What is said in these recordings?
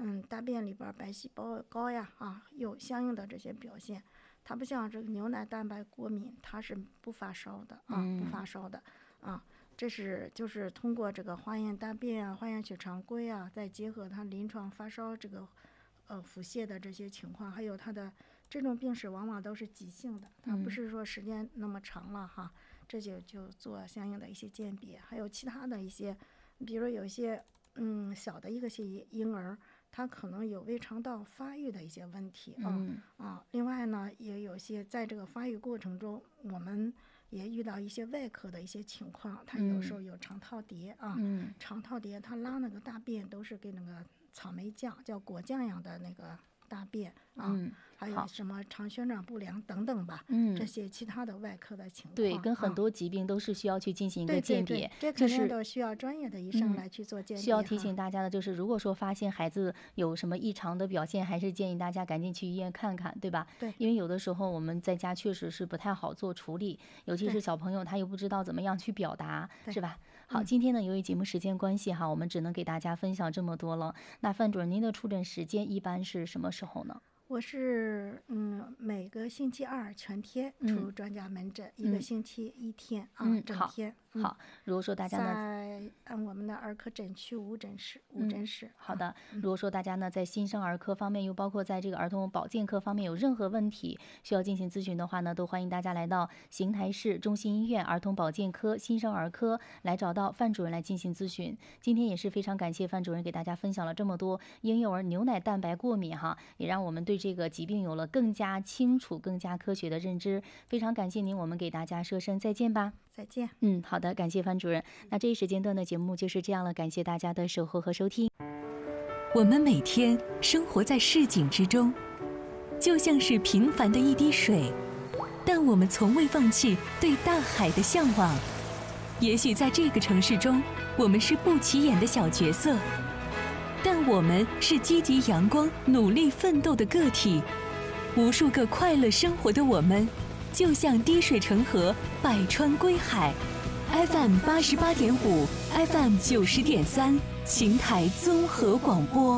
大便里边白细胞高呀有相应的这些表现。它不像这个牛奶蛋白过敏，它是不发烧的不发烧的这是就是通过这个化验大便化验血常规再结合它临床发烧这个腹泻的这些情况，还有它的这种病史往往都是急性的，它不是说时间那么长了这就做相应的一些鉴别。还有其他的一些，比如有一些小的一个些婴儿，他可能有胃肠道发育的一些问题另外呢，也有些在这个发育过程中，我们也遇到一些外科的一些情况，他有时候有肠套叠肠套叠，他拉那个大便都是跟那个草莓酱叫果酱样的那个大便还有什么肠旋转不良等等吧这些其他的外科的情况。 对，跟很多疾病都是需要去进行一个鉴别。 这肯定都需要专业的医生来去做鉴别需要提醒大家的就是，如果说发现孩子有什么异常的表现，还是建议大家赶紧去医院看看，对吧？ 对， 因为有的时候我们在家确实是不太好做处理，尤其是小朋友他又不知道怎么样去表达，是吧？好，今天呢，由于节目时间关系我们只能给大家分享这么多了。那范主任，您的出诊时间一般是什么时候呢？ 我是每个星期二全天出专家门诊，一个星期1天整天。 好，如果说大家呢在我们的儿科诊区无诊室好的，如果说大家呢在新生儿科方面，又包括在这个儿童保健科方面有任何问题需要进行咨询的话呢，都欢迎大家来到邢台市中心医院儿童保健科新生儿科来找到范主任来进行咨询。今天也是非常感谢范主任给大家分享了这么多婴幼儿牛奶蛋白过敏也让我们对这个疾病有了更加清楚更加科学的认知。非常感谢您，我们给大家说声再见吧。 再见。 好的，感谢范主任。那这一时间段的节目就是这样了，感谢大家的守候和收听。 我们每天生活在市井之中，就像是平凡的一滴水，但我们从未放弃对大海的向往。也许在这个城市中，我们是不起眼的小角色，但我们是积极阳光、努力奋斗的个体。无数个快乐生活的我们，就像滴水成河，百川归海。FM 88.5 FM 90.3邢台综合广播。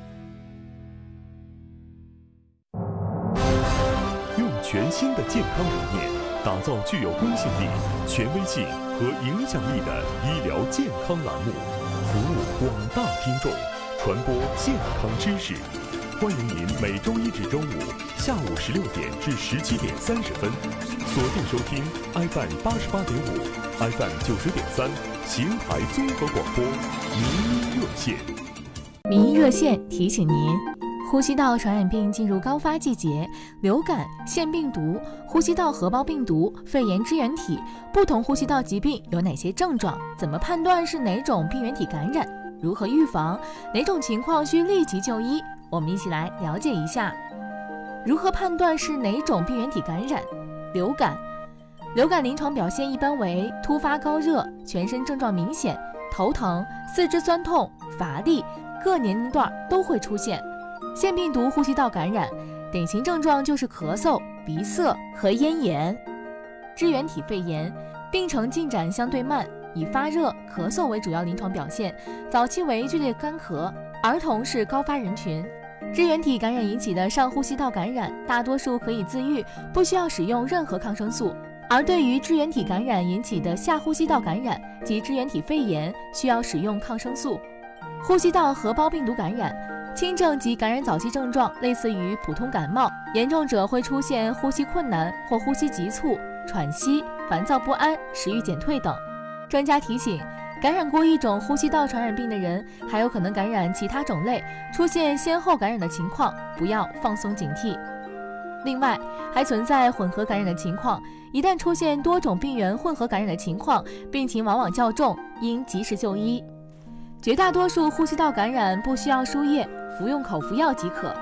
用全新的健康理念，打造具有公信力、权威性和影响力的医疗健康栏目，服务广大听众，传播健康知识。欢迎您每周一至周五下午16点至17点30分，锁定收听 FM 88.5 FM 90.3邢台综合广播民医热线。 民医热线提醒您，呼吸道传染病进入高发季节，流感、腺病毒、呼吸道合胞病毒、肺炎支原体，不同呼吸道疾病有哪些症状？怎么判断是哪种病原体感染？如何预防？哪种情况需立即就医？我们一起来了解一下。如何判断是哪种病原体感染？流感临床表现一般为突发高热，全身症状明显，头疼、四肢酸痛、乏力，各年龄段都会出现。腺病毒呼吸道感染典型症状就是咳嗽、鼻塞和咽炎。支原体肺炎病程进展相对慢，以发热、咳嗽为主要临床表现，早期为剧烈干咳，儿童是高发人群。支原体感染引起的上呼吸道感染，大多数可以自愈，不需要使用任何抗生素。而对于支原体感染引起的下呼吸道感染及支原体肺炎，需要使用抗生素。呼吸道合胞病毒感染，轻症及感染早期症状类似于普通感冒，严重者会出现呼吸困难或呼吸急促、喘息、烦躁不安、食欲减退等。专家提醒，感染过一种呼吸道传染病的人，还有可能感染其他种类，出现先后感染的情况，不要放松警惕。另外，还存在混合感染的情况，一旦出现多种病原混合感染的情况，病情往往较重，应及时就医。绝大多数呼吸道感染不需要输液，服用口服药即可。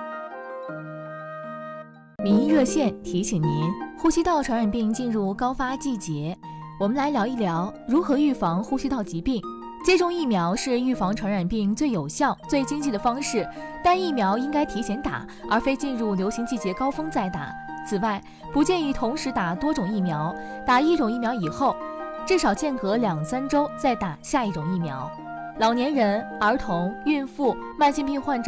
民医热线提醒您，呼吸道传染病进入高发季节，我们来聊一聊如何预防呼吸道疾病。接种疫苗是预防传染病最有效、最经济的方式，但疫苗应该提前打，而非进入流行季节高峰再打。此外，不建议同时打多种疫苗，打一种疫苗以后，至少间隔2-3周再打下一种疫苗。老年人、儿童、孕妇、慢性病患者